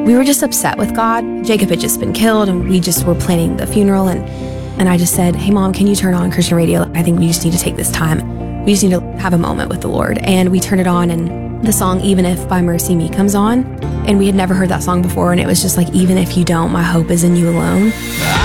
We were just upset with God. Jacob had just been killed, and we just were planning the funeral. And I just said, hey, Mom, can you turn on Christian radio? I think we just need to take this time. We just need to have a moment with the Lord. And we turned it on, and the song Even If by MercyMe comes on. And we had never heard that song before, and it was just like, even if you don't, my hope is in you alone.